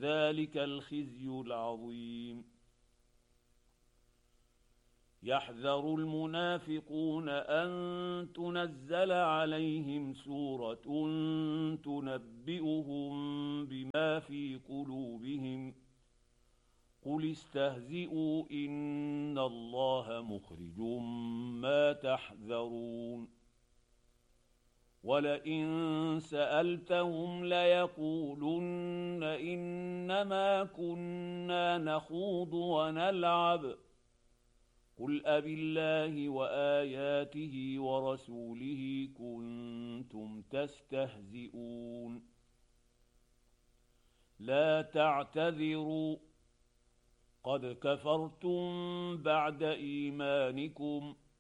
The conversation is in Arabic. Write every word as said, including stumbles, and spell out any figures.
ذلك الخزي العظيم. يحذر المنافقون أن تنزل عليهم سورة تنبئهم بما في قلوبهم قل استهزئوا إن الله مخرج ما تحذرون. ولئن سألتهم ليقولن إنما كنا نخوض ونلعب قل أبالله وآياته ورسوله كنتم تستهزئون. لا تعتذروا قد كفرتم بعد إيمانكم